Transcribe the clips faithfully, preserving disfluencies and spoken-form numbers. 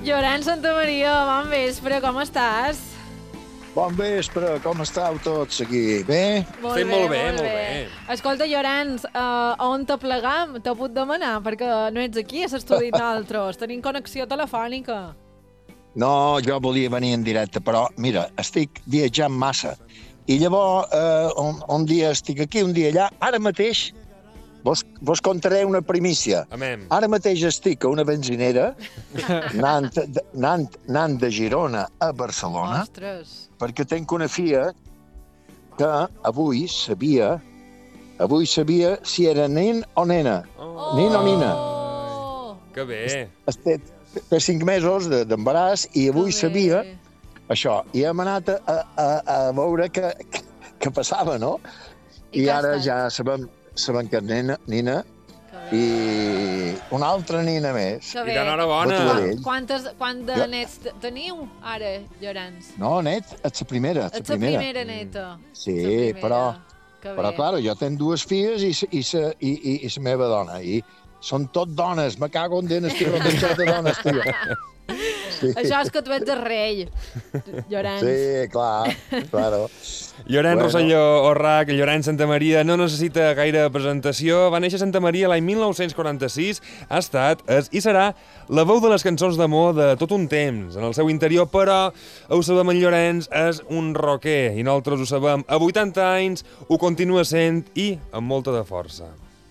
Llorenç Santamaria, bon vespre, com estàs? Bon vespre, com estàu tots aquí? Bé? Molt Estem bé, molt bé, molt molt bé. bé. Escolta, Llorenç, uh, on te plegam? Te puc demanar, perquè no ets aquí a l'estudi nosaltres. Tenim connexió telefònica. No, jo volia venir en directe, però, mira, estic viatjant massa. I llavors, eh, un, un dia estic aquí, un dia allà. Ara mateix, vos, vos contaré una primícia. Amém. Ara mateix estic a una benzinera, anant, de- anant, anant de Girona a Barcelona, Ostres. perquè tenc una filla que avui sabia, avui sabia si era nen o nena. Oh. Nen o nina. Oh, Que bé. Té, té cinc mesos de- d'embaràs i avui que sabia bé. això. I hem anat a, a, a veure què, què passava, no? I I què ha ara estat? ja sabem, sabem que és nena, nina Que bé. i una altra nina més. Que I bé. d'enhorabona. Batuadell. Quantes, quant de Jo- nets te- teniu ara, Llorenç? No, net, ets la primera, ets la Ets la primera. primera neta. Sí, La primera. però- Que Però, bé. clar, jo tenc dues filles i, sa- i, sa- i, i, i la meva dona. I són tot dones. Me cago en dents, estic rodejar de dones, tio. Sí, Això és que tu ets el rei, Llorenç. sí, clar, claro. Llorenç Bueno. Rosselló Orrac, Llorenç Santamaria, no necessita gaire presentació. Va néixer a Santa Maria l'any mil nou-cents quaranta-sis. Ha estat, és i serà la veu de les cançons d'amor de tot un temps en el seu interior, però ho sabem, en Llorenç és un rocker i nosaltres ho sabem. A vuitanta anys ho continua sent i amb molta de força.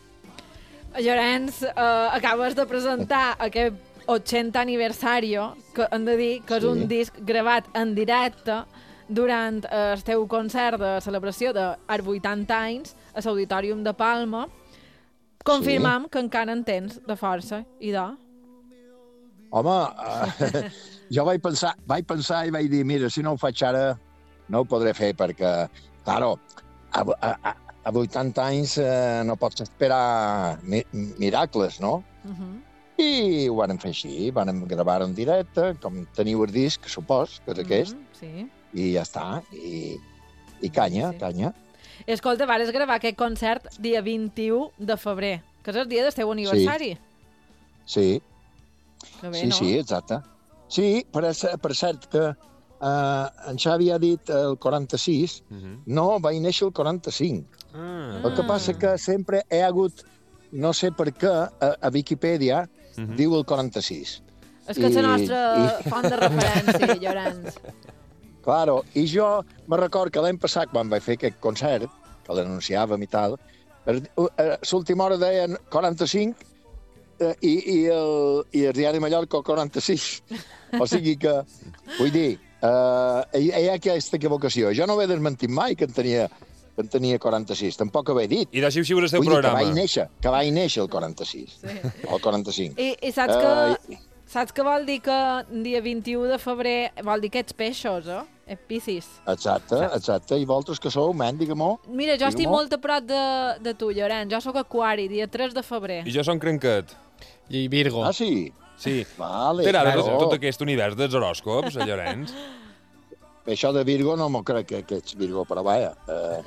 Llorenç, eh, acabes de presentar aquest ochenta aniversario, que hem de dir que és Sí. un disc gravat en directe durant eh, el teu concert de celebració dels vuitanta anys a l'Auditorium de Palma. Confirmam que encara en tens de força i de... Home, eh, jo vaig pensar, vaig pensar i vaig dir, mira, si no ho faig ara, no ho podré fer, perquè, claro, a, a, a, a vuitanta anys eh, no pots esperar mi, miracles, no? Uh -huh. I ho vam fer així, vam gravar en directe, com teniu el disc, supos, que és aquest, Mm, sí. i ja està, i, i canya, Sí. canya. Escolta, vares gravar aquest concert dia vint-i-u de febrer, que és el dia del teu aniversari. Sí, Que bé, sí, no? sí, exacte. Sí, per, per cert que eh, en Xavi ha dit el quaranta-sis, Uh -huh. no, vaig néixer el quaranta-cinc. Ah. El que passa que sempre he hagut, no sé per què, a, a Viquipèdia Uh -huh. diu el quaranta-sis. És que és la I- nostra i- font de referència, Llorenç. Claro, i jo me record que l'any passat, quan vaig fer aquest concert, que l'anunciàvem i tal, er- eh, l'última hora deien quaranta-cinc eh, i, i, el, i el diari Mallorca el quaranta-sis. O sigui que, vull dir, eh, hi, hi ha aquesta equivocació. Jo no ho he desmentit mai que en tenia, que en tenia quaranta-sis, tampoc ho he dit. I deixi així el seu Vull dir que programa. vaig néixer, que vaig néixer el quaranta-sis, Sí. o el quaranta-cinc. I, i saps, Eh, que, saps que vol dir que dia vint-i-u de febrer vol dir que ets peixos, eh? Ets piscis. Exacte, exacte. I vosaltres que sou, men, digue-m'ho. Mira, jo estic Digue-m'ho. molt a prop de, de tu, Llorenç. Jo sóc aquari, dia tres de febrer. I jo som crenquet. I Virgo. Ah, sí? Sí. Vale. T'agrada claro. tot aquest univers dels horòscops, a Llorenç? Això de Virgo no m'ho crec que, que ets Virgo, però vaja. Eh,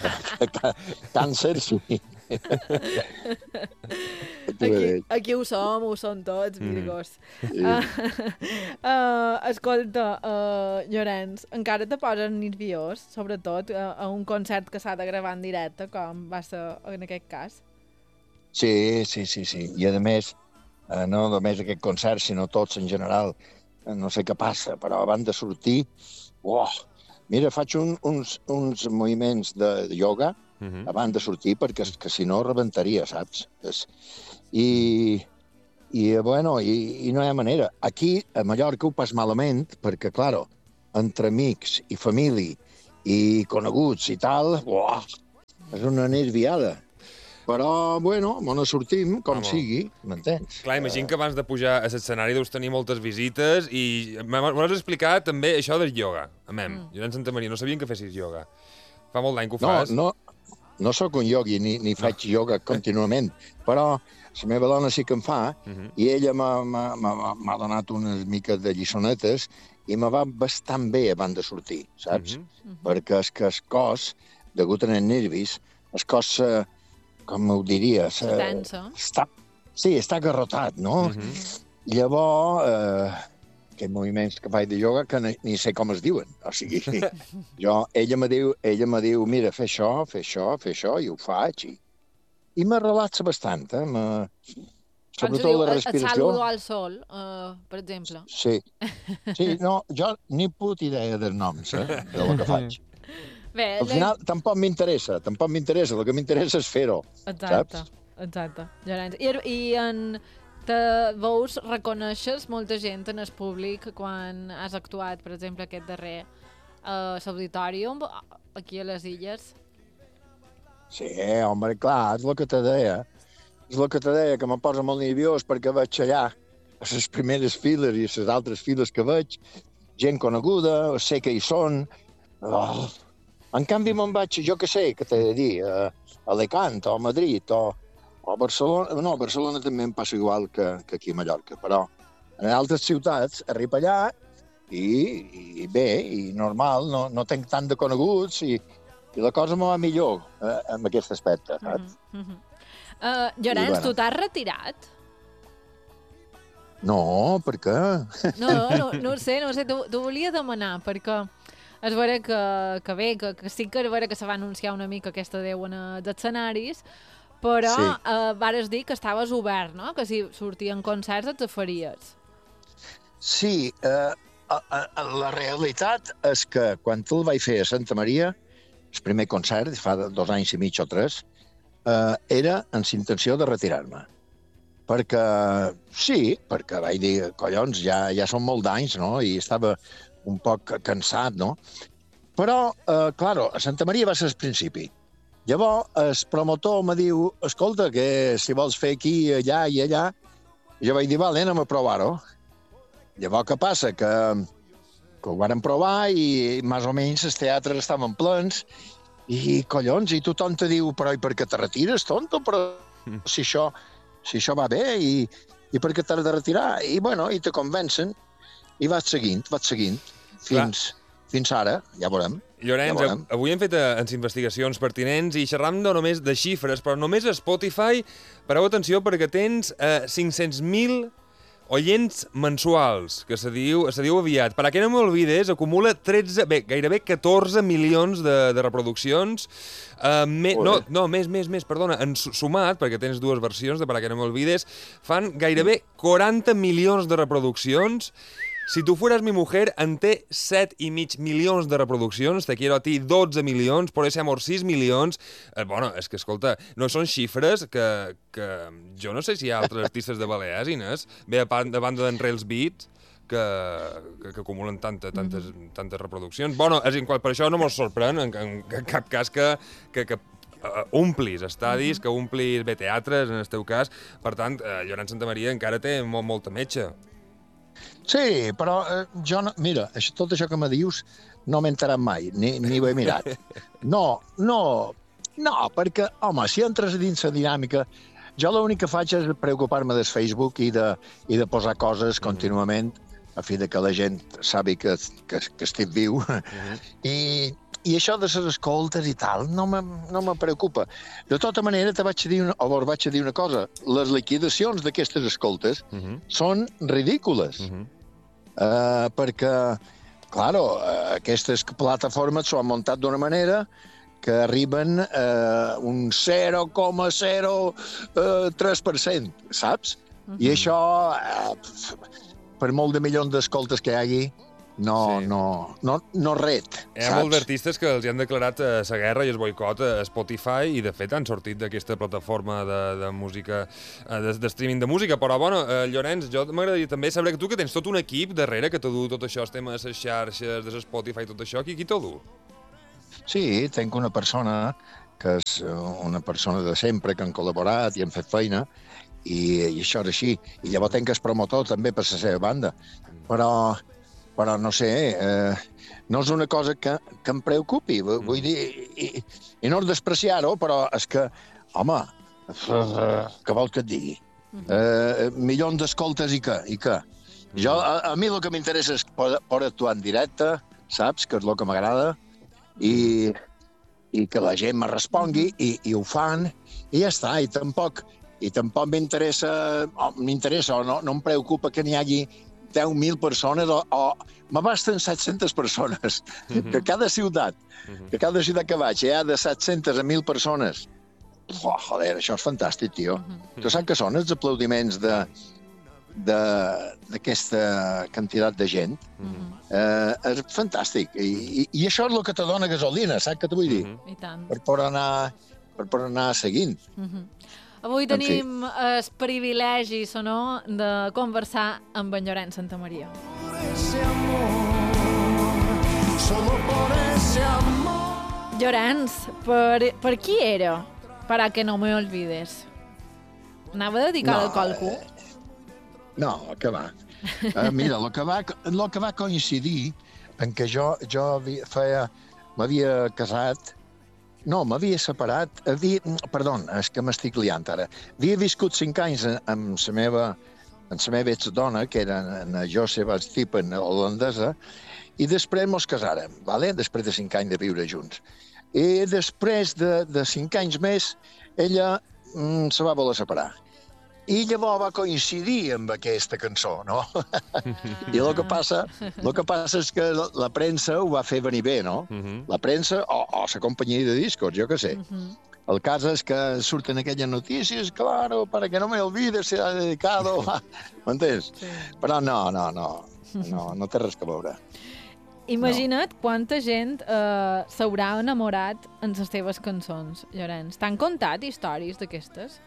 càncer, sí. Aquí, aquí ho som, ho som tots, Mm. virgos. Sí. Uh, uh, escolta, uh, Llorenç, encara te poses nerviós, sobretot uh, a un concert que s'ha de gravar en directe, com va ser en aquest cas? Sí, sí, sí, sí. I a més, eh, no només aquest concert, sinó tots en general, eh, no sé què passa, però abans de sortir, oh, mira, faig un, uns, uns moviments de, de ioga Uh -huh. abans de sortir, perquè és que si no rebentaria, saps? És, i, i, bueno, i, i no hi ha manera. Aquí, a Mallorca, ho pas malament, perquè, claro, entre amics i família i coneguts i tal, uah, és una nerviada. Però, bueno, me ne sortim, com Home. sigui, m'entens? Clar, imagino que abans de pujar a l'escenari deus tenir moltes visites i m'has explicat també això del ioga. Amem, Mm. Llorenç Santamaria, no sabien que fessis ioga. Fa molt d'any que ho No, fas. no, no sóc un iogui ni, ni faig ioga contínuament, però la meva dona sí que en fa, Uh -huh. i ella m'ha- m'ha m'ha- m'ha donat unes miques de lliçonetes i me va bastant bé abans de sortir, saps? Uh -huh. Perquè és que el cos, degut als nervis, el cos, eh, com ho diria... Se tensa. Està, sí, està agarrotat, no? Uh -huh. Llavors, eh, aquests moviments que faig de ioga que ni, ni sé com es diuen. O sigui, jo, ella me diu, ella me diu, mira, fer això, fer això, fer això, i ho faig. I, i me relaxa bastant, eh? Me... Sobretot diu, la respiració. El saludo al sol, uh, per exemple. Sí. Sí, no, jo ni puta idea dels noms, eh, de lo que faig. Bé, Al final, la... tampoc m'interessa, tampoc m'interessa. El que m'interessa és fer-ho, exacte, saps? Exacte, Llorenç. I, I en... Te veus, reconeixes molta gent en el públic quan has actuat, per exemple, aquest darrer a l'Auditorium, aquí a les Illes? Sí, home, clar, és el que te deia. És el que te deia, que em posa molt nerviós perquè vaig allà a les primeres files i a les altres files que veig, gent coneguda, sé que hi són. Oh. En canvi, me'n vaig, jo què sé, què t'he de dir, a Alicant o a Madrid o... O Barcelona, no, a Barcelona també em passa igual que, que aquí a Mallorca, però en altres ciutats arriba allà i, i bé, i normal, no, no tenc tant de coneguts i, i la cosa me va millor eh, en aquest aspecte, saps? Mm -hmm. uh, Llorenç, bueno. Tu t'has retirat? No, per què? No, no, no ho sé, no ho sé, t'ho volia demanar, perquè és vera que, que bé, que, que sí que és vera que se va anunciar una mica aquesta adeu en els escenaris, però sí. eh, vares dir que estaves obert, no? Que si sortien concerts et faries. Sí, eh, la realitat és que quan el vaig fer a Santa Maria, el primer concert, fa dos anys i mig o tres, eh, era amb intenció de retirar-me. Perquè, sí, perquè vaig dir, collons, ja, ja són molt d'anys, no? I estava un poc cansat, no? Però, eh, claro, a Santa Maria va ser el principi. Llavors, el promotor me diu, escolta, que si vols fer aquí, allà i allà, jo vaig dir, vale, anem a provar-ho. Llavors, què passa? Que, que ho vàrem provar i més o menys els teatres estaven plens i, collons, i tothom te diu, però i per què te retires, tonto? Però si això, si això va bé i, i per què t'has de retirar? I, bueno, i te convencen i vaig seguint, vaig seguint, fins, fins ara, ja veurem. Llorenç, ja avui hem fet les investigacions pertinents i xerram no només de xifres, però només a Spotify, pareu atenció perquè tens eh, cinc-cents mil oients mensuals, que se diu, se diu aviat. Per a que no m'olvides, acumula tretze, bé, gairebé catorze milions de, de reproduccions. Uh, me, no, no, més, més, més, perdona, en sumat, perquè tens dues versions de Per a que no m'olvides, fan gairebé quaranta milions de reproduccions. Si tu fueras mi mujer, en té set i mig milions de reproduccions, Te quiero a ti dotze milions, Por ese amor sis milions. Eh, bueno, és que, escolta, no són xifres que, que jo no sé si hi ha altres artistes de Balears, Inés, bé, a banda d'en Rails Beat, que, que, que acumulen tanta, tantes, tantes reproduccions. Bueno, és igual, per això no mos sorprèn en, en, en cap cas que, que, que uh, omplis estadis, que omplis bé teatres, en el teu cas. Per tant, uh, Llorenç Santamaria encara té molt, molta metge. Sí, però eh, jo no... Mira, això, tot això que me dius no m'he enterat mai, ni, ni ho he mirat. No, no, no, perquè, home, si entres dins la dinàmica, jo l'únic que faig és preocupar-me del Facebook i de, i de posar coses contínuament a fi de que la gent sabi que, que, que estic viu. Uh-huh. I, I això de les escoltes i tal no me, no me preocupa. De tota manera, te vaig dir una, o vos vaig dir una cosa. Les liquidacions d'aquestes escoltes uh-huh. són ridícules. Uh-huh. uh, perquè, claro, uh, aquestes plataformes s'ho han muntat d'una manera que arriben a uh, un zero coma zero tres per cent, saps? Uh-huh. I això, uh, per molt de milions d'escoltes que hi hagi, no, sí. no, no, no ret, Hi ha molts artistes que els han declarat la eh, guerra i el boicot a Spotify i, de fet, han sortit d'aquesta plataforma de, de música, eh, de, de streaming de música. Però, bueno, eh, Llorenç, jo m'agradaria també saber que tu que tens tot un equip darrere que t'ho du tot això, el tema de les xarxes, de Spotify, tot això, qui, qui t'ho du? Sí, tinc una persona que és una persona de sempre, que han col·laborat i han fet feina, i, i això és així. I llavors tinc el promotor també per la seva banda. Però... però no sé, eh, no és una cosa que, que em preocupi, vull mm. dir, i, i no és despreciar-ho, però és que, home, què vols que et digui? Eh, milions d'escoltes i què? I què? Jo, a, a mi el que m'interessa és poder, poder actuar en directe, saps, que és el que m'agrada, i, i que la gent me respongui, i, i ho fan, i ja està, i tampoc, i tampoc m'interessa, oh, m'interessa o no, no em preocupa que n'hi hagi deu mil persones o, o m'abasten set-centes persones. Mm-hmm. Que cada ciutat, mm-hmm. que cada ciutat que vaig hi ha de set-centes a mil persones. Oh, joder, això és fantàstic, tio. Mm-hmm. Tu saps què són els aplaudiments de d'aquesta quantitat de gent? Mm-hmm. eh, és fantàstic. I, i, I això és el que te dona gasolina, saps què t'ho vull dir? Mm-hmm. I tant. Per poder anar, per poder anar seguint. Mm-hmm. Avui tenim el privilegi, o no, de conversar amb en Llorenç Santamaria. Llorenç, per, per qui era? Para que no me olvides. Anava dedicat no, a qualcú? Eh, no, que va. Uh, mira, el que va, el que va coincidir en què jo, jo feia, m'havia casat. No, m'havia separat, havia, perdó, és que m'estic liant ara. Havia viscut cinc anys amb la meva, amb la meva exdona, que era la Joseva Stipen, holandesa, i després mos casàrem, vale? Després de cinc anys de viure junts. I després de, de cinc anys més, ella mm, se va voler separar. I llavors va coincidir amb aquesta cançó, no? I el que passa, el que passa és que la premsa ho va fer venir bé, no? Uh-huh. La premsa o, o la companyia de discos, jo què sé. Uh-huh. El cas és que surten aquelles notícies, claro, para que no me olvide, se ha dedicado... M'entens? Sí. Però no, no, no, no, no té res que veure. Imagina't no. Quanta gent eh, s'haurà enamorat en les teves cançons, Llorenç. T'han contat històries d'aquestes?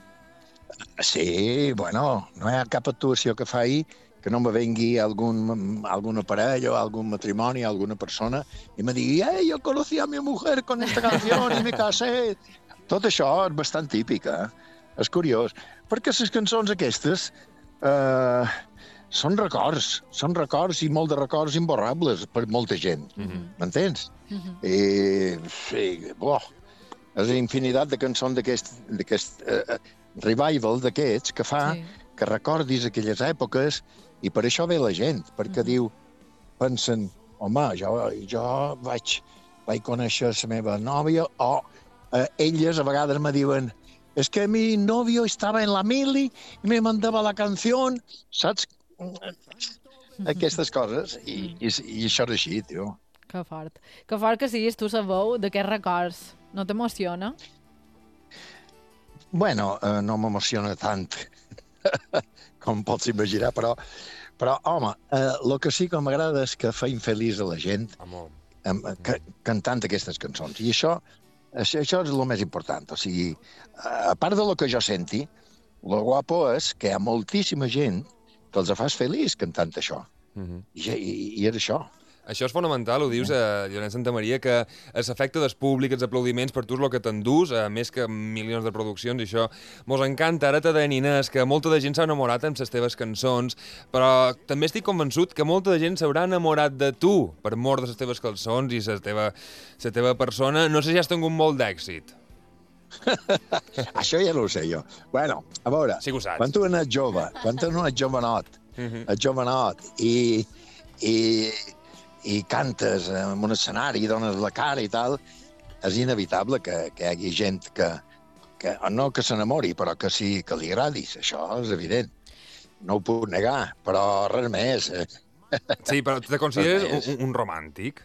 Sí, bueno, no hi ha cap actuació que faci que no me vengui algun, alguna parella o algun matrimoni, alguna persona, i me digui, hey, yo conocí a mi mujer con esta canción y me casé. Tot això és bastant típic, eh? És curiós. Perquè les cançons aquestes eh, són records, són records i molt de records imborrables per molta gent. M'entens? Mm-hmm. Mm-hmm. I, sí, bo, és infinitat de cançons d'aquest eh, revival d'aquests que fa sí. Que recordis aquelles èpoques i per això ve la gent, perquè mm-hmm. diu, pensen, home, jo, jo vaig, vaig conèixer la meva nòvia o eh, elles a vegades me diuen es que mi novio estava en la mili i me mandava la canció, saps? Aquestes coses i, i, i això és així, tio. Que fort. Que fort que siguis tu la veu d'aquests records. No t'emociona? Bueno, eh, no m'emociona tant com pots imaginar, però, però home, eh, el que sí que m'agrada és que feim feliç a la gent eh, que, cantant aquestes cançons. I això, això, això és el més important. O sigui, a part de lo que jo senti, el guapo és que hi ha moltíssima gent que els fas feliç cantant això. Uh-huh. I, i, I és això. Això és fonamental, ho dius, eh, Llorenç Santamaria, que l'efecte del públic, els aplaudiments, per tu és el que t'endús, eh, més que milions de produccions, i això mos encanta. Ara t'ha de Inés, que molta de gent s'ha enamorat amb les teves cançons, però també estic convençut que molta de gent s'haurà enamorat de tu per mort de les teves cançons i la teva, la teva persona. No sé si has tingut molt d'èxit. Això ja no ho sé jo. Bueno, a veure, sí que ho saps. Quan tu ets jove, quan tu ets jovenot, uh-huh. ets jovenot i, i, i cantes en un escenari i dones la cara i tal, és inevitable que, que hi hagi gent que, que no que s'enamori, però que sí que li agradis. Això és evident. No ho puc negar, però res més. Sí, però te consideres un, un romàntic?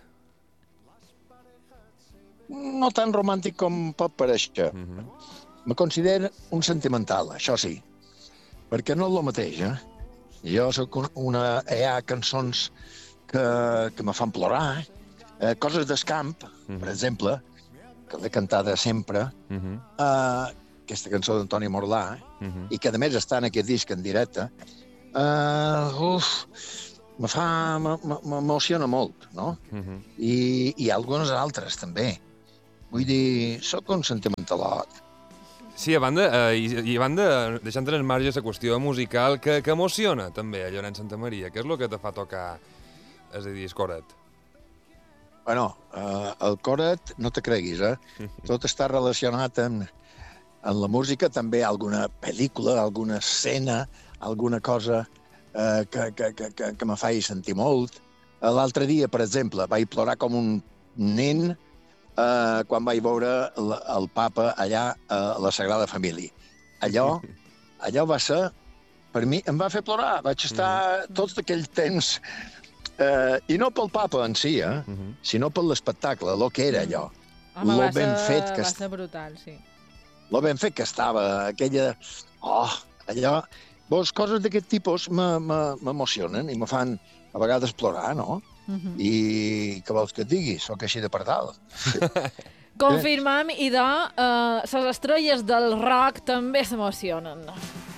No tan romàntic com pot parèixer. Uh-huh. Me considero un sentimental, això sí. Perquè no és el mateix, eh? Jo soc una... Hi ha cançons que, que me fan plorar, eh? Coses d'escamp, uh-huh. per exemple, que l'he cantada sempre, uh-huh. eh, aquesta cançó d'Antoni Morlà, uh-huh. i que a més està en aquest disc en directe, eh, uf, me fa... m'emociona molt, no? Uh-huh. I, i algunes altres, també. Vull dir, sóc un sentimentalot. Sí, a banda, eh, i, i a banda, deixant en marge la qüestió musical, que, que emociona també a Llorenç Santamaria. Què és el que te fa tocar, és a dir, el coret? Bueno, eh, el coret, no te creguis, eh? Tot està relacionat amb, amb la música, també alguna pel·lícula, alguna escena, alguna cosa eh, que, que, que, que, que me faci sentir molt. L'altre dia, per exemple, vaig plorar com un nen Uh, quan vaig veure el, el papa allà a la Sagrada Família. Allò, allò va ser per mi em va fer plorar. Vaig estar mm. tot aquell temps, eh, i no pel papa en si, eh, mm -hmm. sinó per l'espectacle, el que era allò. Home, lo va, ben ser, fet que va ser brutal, sí. Lo ben fet que estava, aquella... Oh, allò... Vos, coses d'aquest tipus m'emocionen i me fan a vegades plorar, no? Uh -huh. I què vols que et digui? Soc així de pardal. Confirmam, i de, uh, les estrelles del rock també s'emocionen.